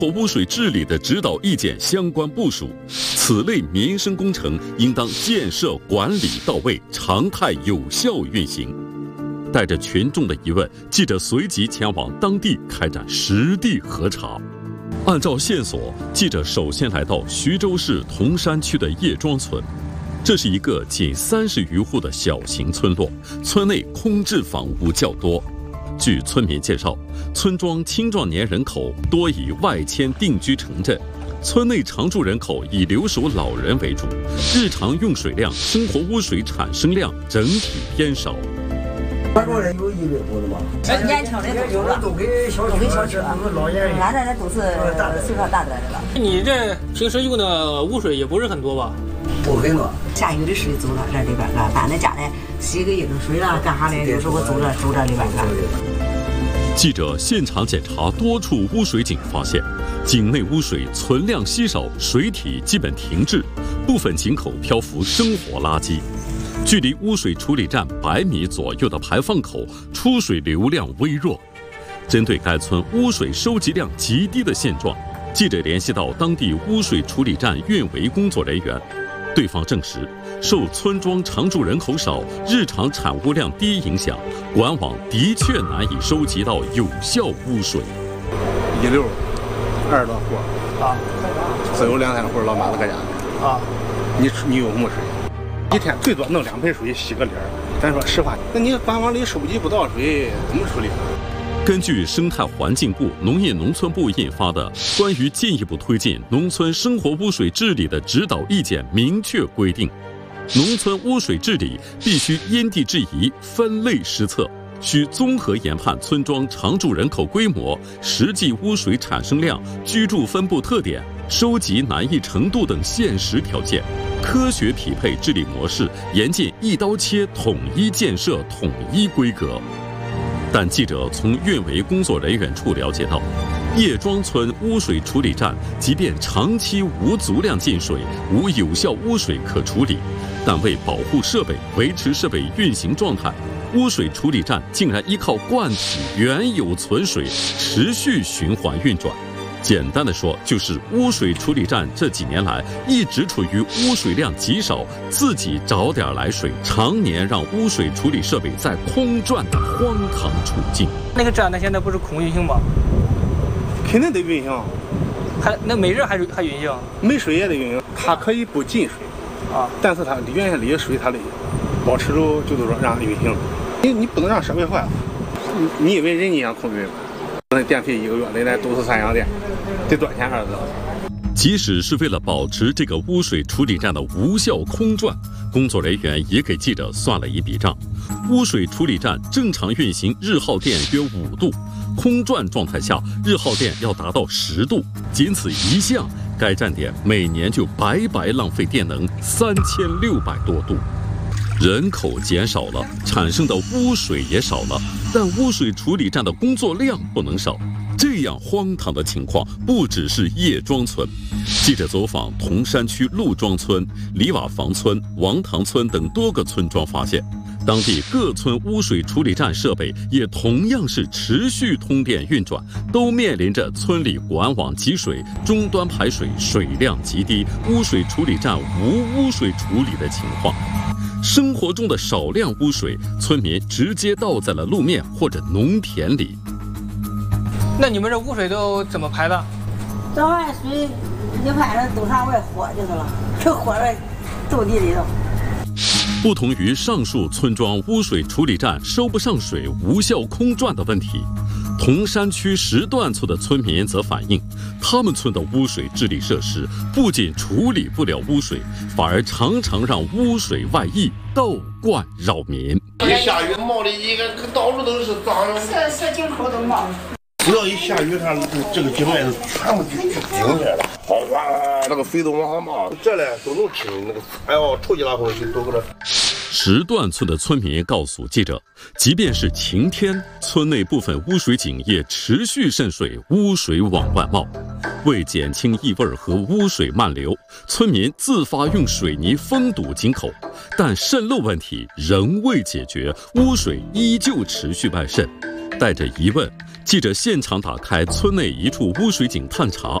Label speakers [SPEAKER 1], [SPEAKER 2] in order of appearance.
[SPEAKER 1] 或污水治理的指导意见相关部署，此类民生工程应当建设管理到位，常态有效运行。带着群众的疑问，记者随即前往当地开展实地核查。按照线索，记者首先来到徐州市铜山区的叶庄村。这是一个仅30余户的小型村落，村内空置房屋较多。据村民介绍，村庄青壮年人口多以外迁定居城镇，村内常住人口以留守老人为主，日常用水量、生活污水产生量整体偏少。
[SPEAKER 2] 很多人有100户的嘛，
[SPEAKER 3] 年轻的
[SPEAKER 2] 有的都给小车，老年人，
[SPEAKER 3] 俺这都是岁数大点的了。
[SPEAKER 4] 你这平时用的污水也不是很多吧？
[SPEAKER 2] 不很多。
[SPEAKER 3] 下雨的水走到这里边了，咱在家里洗个衣裳水了，干啥的，有时候走这里边了。
[SPEAKER 1] 记者现场检查多处污水井，发现井内污水存量稀少，水体基本停滞，部分井口漂浮生活垃圾。距离污水处理站100米左右的排放口出水流量微弱。针对该村污水收集量极低的现状，记者联系到当地污水处理站运维工作人员，对方证实，受村庄常住人口少、日常产污量低影响，管网的确难以收集到有效污水。
[SPEAKER 5] 1溜20多户啊，只有2、3户老妈子搁家啊。你有木水，一天最多弄2盆水洗个脸。咱说实话，那你管网里收集不到水，怎么处理？
[SPEAKER 1] 根据生态环境部、农业农村部印发的《关于进一步推进农村生活污水治理的指导意见》明确规定，农村污水治理必须因地制宜、分类施策，需综合研判村庄常住人口规模、实际污水产生量、居住分布特点、收集难易程度等现实条件，科学匹配治理模式，严禁一刀切、统一建设、统一规格。但记者从运维工作人员处了解到，叶庄村污水处理站即便长期无足量进水、无有效污水可处理，但为保护设备、维持设备运行状态，污水处理站竟然依靠灌体原有存水持续循环运转。简单的说，就是污水处理站这几年来一直处于污水量极少，自己找点来水，常年让污水处理设备在空转的荒唐处境。
[SPEAKER 4] 那个站它现在不是空运行吗？
[SPEAKER 5] 肯定得运行，
[SPEAKER 4] 那每日还运行，
[SPEAKER 5] 没水也得运行。它可以不进水啊，但是它原先里的水它得保持住，就是说让它运行。你不能让设备坏了，你以为人家空运吗？那电费1个月，人家都是3洋电，得多少钱儿子？
[SPEAKER 1] 即使是为了保持这个污水处理站的无效空转，工作人员也给记者算了一笔账。污水处理站正常运行日耗电约5度，空转状态下日耗电要达到10度，仅此一项，该站点每年就白白浪费电能3600多度。人口减少了，产生的污水也少了，但污水处理站的工作量不能少。这样荒唐的情况不只是叶庄村，记者走访铜山区陆庄村、李瓦房村、王塘村等多个村庄，发现当地各村污水处理站设备也同样是持续通电运转，都面临着村里管网积水、终端排水水量极低、污水处理站无污水处理的情况。生活中的少量污水，村民直接倒在了路面或者农田里。
[SPEAKER 4] 那你们这污水都怎么排的？
[SPEAKER 3] 这玩意水一排上都上外豁就是了，这豁了走地里头。
[SPEAKER 1] 不同于上述村庄污水处理站收不上水、无效空转的问题，铜山区10段村的村民则反映，他们村的污水治理设施不仅处理不了污水，反而常常让污水外溢，倒灌扰民。
[SPEAKER 6] 一下雨冒的一个到处都是脏的，
[SPEAKER 3] 小井口都冒。
[SPEAKER 6] 只要一下雨，它这个井盖子全部就顶起来了，哗，那个水都往上冒。这嘞都能听那个，哎呦，出去拉风去都搁这。
[SPEAKER 1] 10段村的村民告诉记者，即便是晴天，村内部分污水井也持续渗水，污水往外冒。为减轻异味和污水漫流，村民自发用水泥封堵井口，但渗漏问题仍未解决，污水依旧持续外渗。 带着疑问，记者现场打开村内一处污水井探查。